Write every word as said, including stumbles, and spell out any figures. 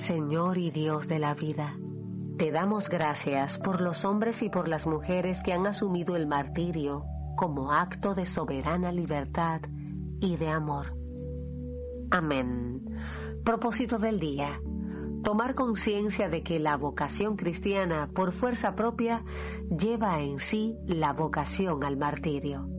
Señor y Dios de la vida, te damos gracias por los hombres y por las mujeres que han asumido el martirio como acto de soberana libertad y de amor. Amén. Propósito del día: tomar conciencia de que la vocación cristiana por fuerza propia lleva en sí la vocación al martirio.